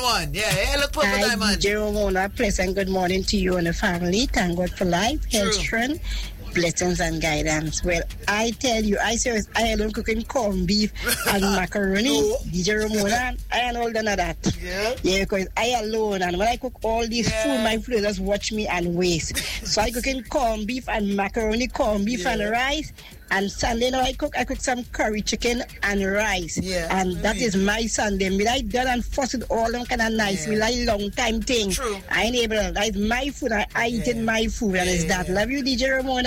one. Yeah, look, Purple Diamond. DJ Ramona, pleasant good morning to you and the family. Thank God for life, health, strength, blessings and guidance. Well, I tell you, I alone cooking corned beef and macaroni. DJ Ramona, I am older than that. Yeah, because I alone, and when I cook all this food, my food just watch me and waste. So I cooking corned beef and macaroni, corned beef and rice. And Sunday now I cook some curry chicken and rice. And that is my Sunday. Me like done and fuss it all on kind of nice. Me like long time thing. I ain't able. That is my food. I eat my food and it's that. Love you, DJ Ramona.